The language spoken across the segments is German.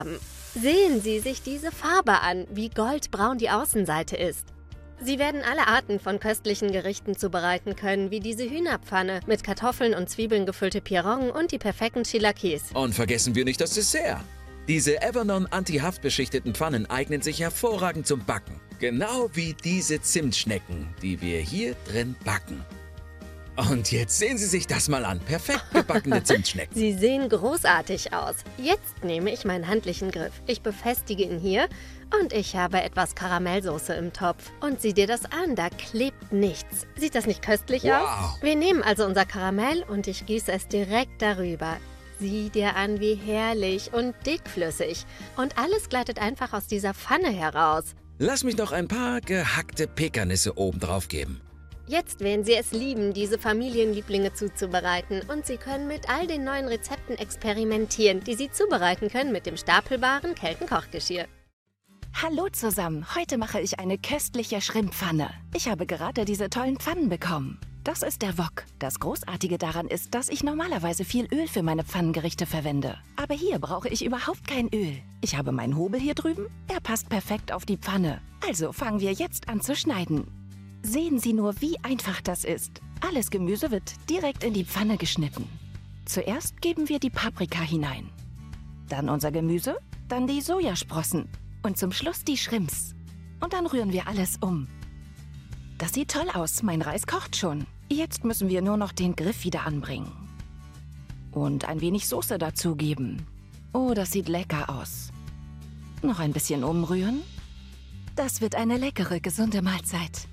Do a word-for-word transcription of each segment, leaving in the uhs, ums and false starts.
Sehen Sie sich diese Farbe an, wie goldbraun die Außenseite ist. Sie werden alle Arten von köstlichen Gerichten zubereiten können, wie diese Hühnerpfanne mit Kartoffeln und Zwiebeln gefüllte Pierogen und die perfekten Chilaquis. Und vergessen wir nicht das Dessert. Diese Evernon anti-haftbeschichteten Pfannen eignen sich hervorragend zum Backen. Genau wie diese Zimtschnecken, die wir hier drin backen. Und jetzt sehen Sie sich das mal an. Perfekt gebackene Zimtschnecken. Sie sehen großartig aus. Jetzt nehme ich meinen handlichen Griff. Ich befestige ihn hier und ich habe etwas Karamellsoße im Topf. Und sieh dir das an, da klebt nichts. Sieht das nicht köstlich Wow. aus? Wir nehmen also unser Karamell und ich gieße es direkt darüber. Sieh dir an, wie herrlich und dickflüssig. Und alles gleitet einfach aus dieser Pfanne heraus. Lass mich noch ein paar gehackte Pekannüsse oben drauf geben. Jetzt werden Sie es lieben, diese Familienlieblinge zuzubereiten. Und Sie können mit all den neuen Rezepten experimentieren, die Sie zubereiten können mit dem stapelbaren Kelten-Kochgeschirr. Hallo zusammen, heute mache ich eine köstliche Schrimppfanne. Ich habe gerade diese tollen Pfannen bekommen. Das ist der Wok. Das Großartige daran ist, dass ich normalerweise viel Öl für meine Pfannengerichte verwende. Aber hier brauche ich überhaupt kein Öl. Ich habe meinen Hobel hier drüben. Er passt perfekt auf die Pfanne. Also fangen wir jetzt an zu schneiden. Sehen Sie nur, wie einfach das ist. Alles Gemüse wird direkt in die Pfanne geschnitten. Zuerst geben wir die Paprika hinein. Dann unser Gemüse, dann die Sojasprossen und zum Schluss die Shrimps. Und dann rühren wir alles um. Das sieht toll aus, mein Reis kocht schon. Jetzt müssen wir nur noch den Griff wieder anbringen. Und ein wenig Soße dazugeben. Oh, das sieht lecker aus. Noch ein bisschen umrühren. Das wird eine leckere, gesunde Mahlzeit.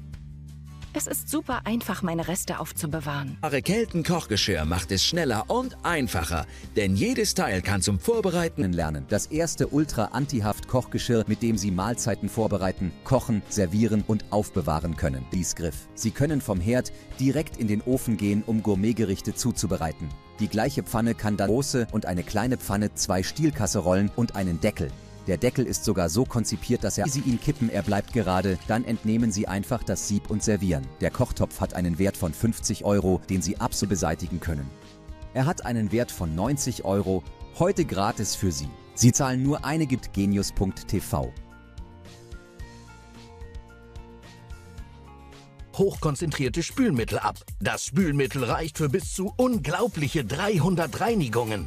Es ist super einfach, meine Reste aufzubewahren. Wahre Kelten-Kochgeschirr macht es schneller und einfacher, denn jedes Teil kann zum Vorbereiten lernen. Das erste Ultra-Anti-Haft-Kochgeschirr, mit dem Sie Mahlzeiten vorbereiten, kochen, servieren und aufbewahren können. Dies Griff. Sie können vom Herd direkt in den Ofen gehen, um Gourmetgerichte zuzubereiten. Die gleiche Pfanne kann dann große und eine kleine Pfanne, zwei Stielkasserollen und einen Deckel. Der Deckel ist sogar so konzipiert, dass er, wenn Sie ihn kippen, er bleibt gerade, dann entnehmen Sie einfach das Sieb und servieren. Der Kochtopf hat einen Wert von fünfzig Euro, den Sie absolut beseitigen können. Er hat einen Wert von neunzig Euro, heute gratis für Sie. Sie zahlen nur eine, gibt genius punkt t v. Hochkonzentrierte Spülmittel ab. Das Spülmittel reicht für bis zu unglaubliche dreihundert Reinigungen.